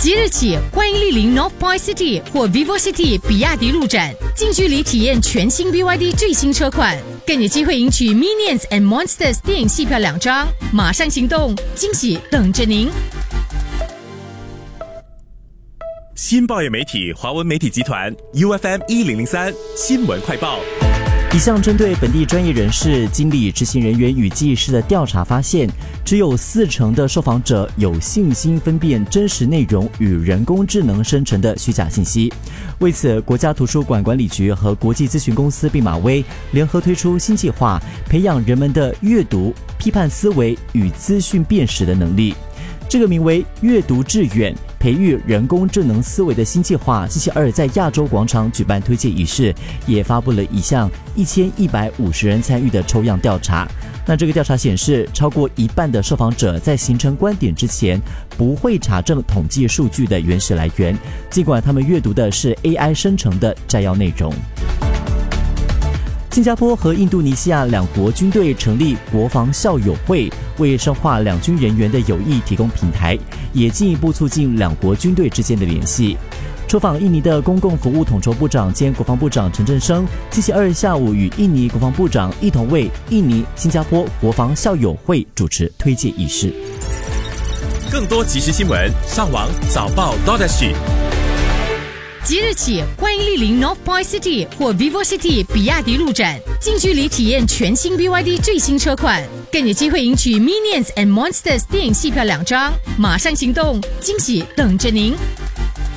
即日起，欢迎莅临 North Point City 或 Vivo City 比亚迪路展，近距离体验全新 BYD 最新车款，更有机会赢取 Minions and Monsters 电影戏票2张。马上行动，惊喜等着您！ 新报业媒体华文媒体集团 UFM1003 新闻快报。 一项针对本地专业人士、经理、执行人员与技师的调查发现，只有40%的受访者有信心分辨真实内容与人工智能生成的虚假信息。为此，国家图书馆管理局和国际咨询公司毕马威联合推出新计划，培养人们的阅读、批判思维与资讯辨识的能力。这个名为阅读致远培育人工智能思维的新计划，星期二在亚洲广场举办推介仪式，也发布了一项1150人参与的抽样调查。那这个调查显示，超过一半的受访者在形成观点之前不会查证统计数据的原始来源，尽管他们阅读的是 AI 生成的摘要内容。新加坡和印度尼西亚两国军队成立国防校友会，为深化两军人员的友谊提供平台，也进一步促进两国军队之间的联系。出访印尼的公共服务统筹部长兼国防部长陈振声，星期二下午与印尼国防部长一同为印尼、新加坡国防校友会主持推介仪式。 更多即时新闻，上网早报 .sg。 即日起，欢迎莅临 North Point City 或 Vivo City 比亚迪路展，近距离体验全新 BYD 最新车款，更有机会赢取 Minions and Monsters 电影戏票2张。马上行动，惊喜等着您！